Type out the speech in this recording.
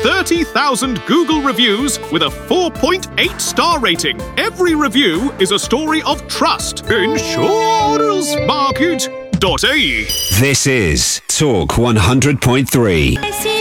30,000 Google reviews with a 4.8-star rating. Every review is a story of trust. Insurancemarket.ie. This is Talk 100.3.